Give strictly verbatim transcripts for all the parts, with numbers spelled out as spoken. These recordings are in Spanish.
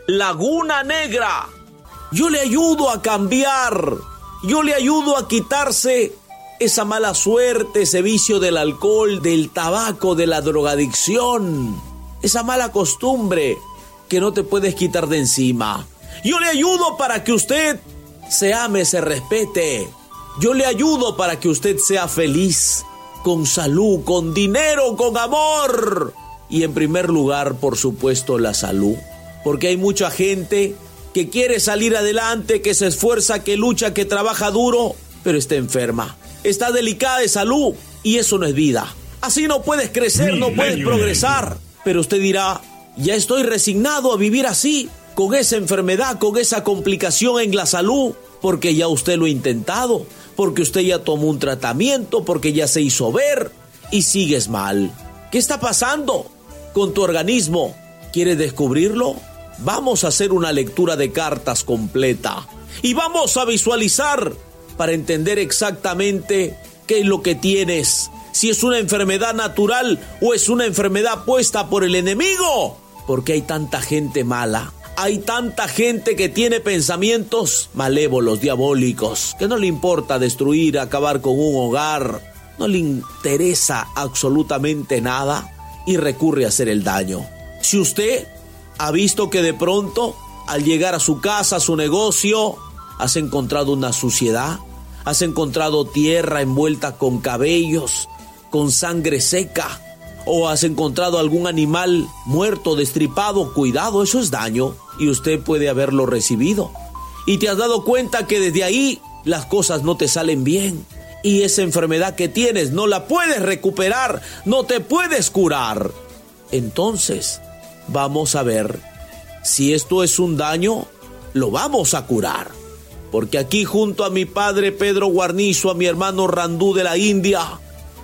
Laguna Negra. Yo le ayudo a cambiar. Yo le ayudo a quitarse esa mala suerte, ese vicio del alcohol, del tabaco, de la drogadicción, esa mala costumbre que no te puedes quitar de encima. Yo le ayudo para que usted se ame, se respete. Yo le ayudo para que usted sea feliz, con salud, con dinero, con amor. Y en primer lugar, por supuesto, la salud. Porque hay mucha gente que quiere salir adelante, que se esfuerza, que lucha, que trabaja duro, pero está enferma. Está delicada de salud y eso no es vida. Así no puedes crecer, no puedes progresar. Pero usted dirá, ya estoy resignado a vivir así, con esa enfermedad, con esa complicación en la salud, porque ya usted lo ha intentado, porque usted ya tomó un tratamiento, porque ya se hizo ver y sigues mal. ¿Qué está pasando con tu organismo? ¿Quieres descubrirlo? Vamos a hacer una lectura de cartas completa y vamos a visualizar para entender exactamente qué es lo que tienes, si es una enfermedad natural o es una enfermedad puesta por el enemigo, porque hay tanta gente mala, hay tanta gente que tiene pensamientos malévolos, diabólicos, que no le importa destruir, acabar con un hogar, no le interesa absolutamente nada y recurre a hacer el daño. Si usted ha visto que de pronto, al llegar a su casa, a su negocio, has encontrado una suciedad, has encontrado tierra envuelta con cabellos, con sangre seca, o has encontrado algún animal muerto, destripado, cuidado, eso es daño y usted puede haberlo recibido. Y te has dado cuenta que desde ahí las cosas no te salen bien y esa enfermedad que tienes no la puedes recuperar, no te puedes curar. Entonces, vamos a ver si esto es un daño, lo vamos a curar. Porque aquí junto a mi padre Pedro Guarnizo, a mi hermano Randú de la India,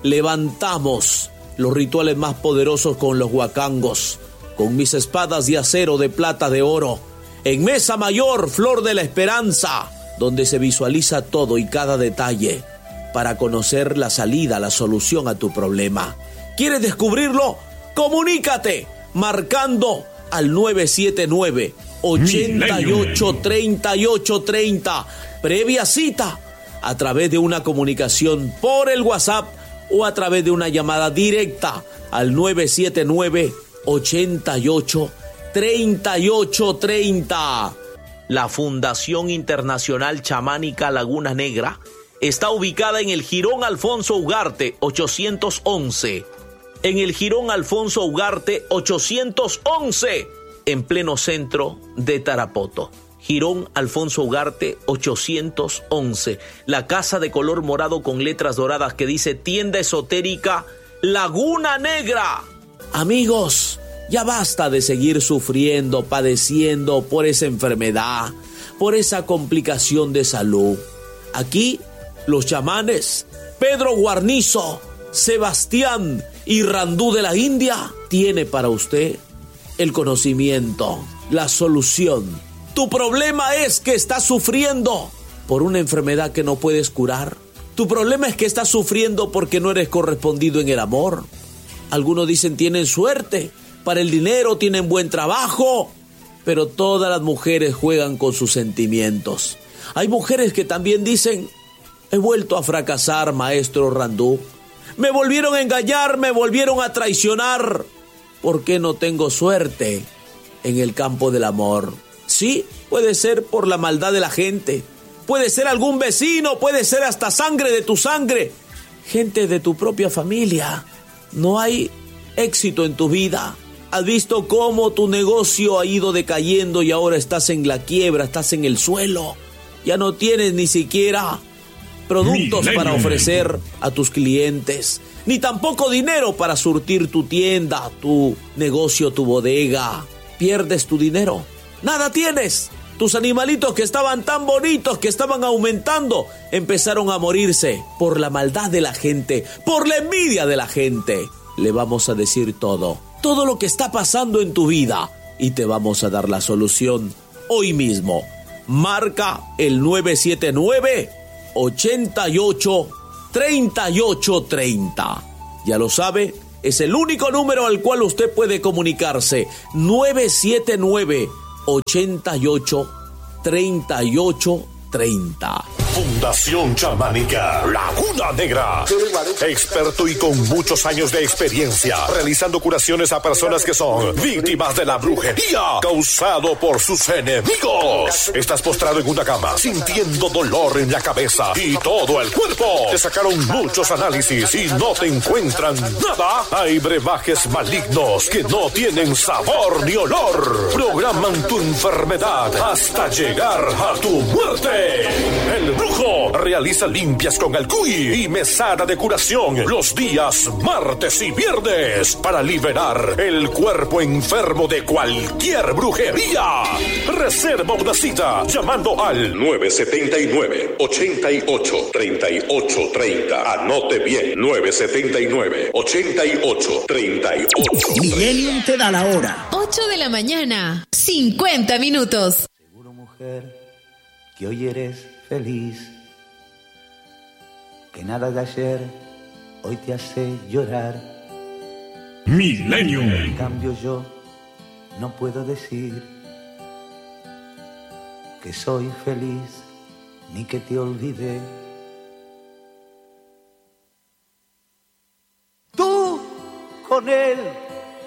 levantamos los rituales más poderosos con los huacangos, con mis espadas de acero, de plata, de oro, en mesa mayor, flor de la esperanza, donde se visualiza todo y cada detalle para conocer la salida, la solución a tu problema. ¿Quieres descubrirlo? Comunícate marcando al nueve siete nueve, ochenta y ocho, treinta y ocho treinta. Previa cita a través de una comunicación por el WhatsApp o a través de una llamada directa al nueve siete nueve, ochenta y ocho, treinta y ocho treinta. La Fundación Internacional Chamánica Laguna Negra está ubicada en el Jirón Alfonso Ugarte ochocientos once. En el Jirón Alfonso Ugarte ochocientos once, en pleno centro de Tarapoto. Jirón Alfonso Ugarte ochocientos once. La casa de color morado con letras doradas que dice Tienda Esotérica Laguna Negra. Amigos, ya basta de seguir sufriendo, padeciendo por esa enfermedad, por esa complicación de salud. Aquí, los chamanes Pedro Guarnizo, Sebastián y Randú de la India tiene para usted el conocimiento, la solución. Tu problema es que estás sufriendo por una enfermedad que no puedes curar. Tu problema es que estás sufriendo porque no eres correspondido en el amor. Algunos dicen tienen suerte para el dinero, tienen buen trabajo, pero todas las mujeres juegan con sus sentimientos. Hay mujeres que también dicen, he vuelto a fracasar, maestro Randú. Me volvieron a engañar, me volvieron a traicionar. ¿Por qué no tengo suerte en el campo del amor? Sí, puede ser por la maldad de la gente. Puede ser algún vecino, puede ser hasta sangre de tu sangre. Gente de tu propia familia. No hay éxito en tu vida. Has visto cómo tu negocio ha ido decayendo y ahora estás en la quiebra, estás en el suelo. Ya no tienes ni siquiera productos para ofrecer a tus clientes, ni tampoco dinero para surtir tu tienda, tu negocio, tu bodega. Pierdes tu dinero, nada tienes. Tus animalitos que estaban tan bonitos, que estaban aumentando, empezaron a morirse por la maldad de la gente, por la envidia de la gente. Le vamos a decir todo, todo lo que está pasando en tu vida y te vamos a dar la solución hoy mismo. Marca el nueve siete nueve, ochenta y ocho, treinta y ocho treinta. Ya lo sabe, es el único número al cual usted puede comunicarse. nueve siete nueve, ochenta y ocho, treinta y ocho treinta. Fundación Chamánica Laguna Negra. Experto y con muchos años de experiencia realizando curaciones a personas que son víctimas de la brujería causado por sus enemigos. Estás postrado en una cama sintiendo dolor en la cabeza y todo el cuerpo. Te sacaron muchos análisis y no te encuentran nada. Hay brebajes malignos que no tienen sabor ni olor. Programan tu enfermedad hasta llegar a tu muerte. El Brujo realiza limpias con alcuy y mesada de curación los días martes y viernes para liberar el cuerpo enfermo de cualquier brujería. Reserva una cita llamando al nueve siete nueve, ochenta y ocho, treinta y ocho treinta. Anote bien, nueve siete nueve, ochenta y ocho, treinta y ocho. Millennium te da la hora. ocho de la mañana, cincuenta minutos. Seguro, mujer, que hoy eres feliz, que nada de ayer hoy te hace llorar. Millennium. En cambio yo no puedo decir que soy feliz ni que te olvidé. Tú con él